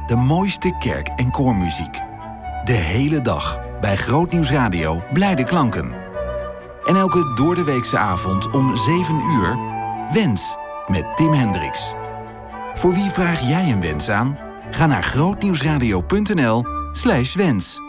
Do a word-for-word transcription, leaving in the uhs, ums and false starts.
De mooiste kerk- en koormuziek. De hele dag bij Grootnieuws Radio blijde klanken. En elke doordeweekse avond om zeven uur... Wens met Tim Hendricks. Voor wie vraag jij een wens aan? Ga naar grootnieuwsradio.nl slash wens.